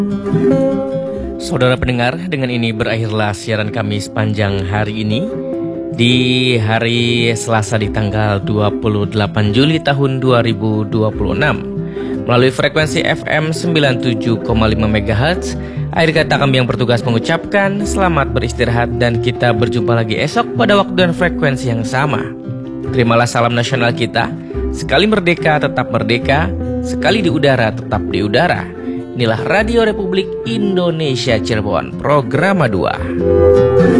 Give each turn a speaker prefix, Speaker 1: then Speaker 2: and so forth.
Speaker 1: Saudara pendengar, dengan ini berakhirlah siaran kami sepanjang hari ini. Di hari Selasa di tanggal 28 Juli tahun 2026 melalui frekuensi FM 97,5 MHz. Akhir kata kami yang bertugas mengucapkan selamat beristirahat dan kita berjumpa lagi esok pada waktu dan frekuensi yang sama. Terimalah salam nasional kita. Sekali merdeka tetap merdeka, sekali di udara tetap di udara. Inilah Radio Republik Indonesia Cirebon, Programa 2.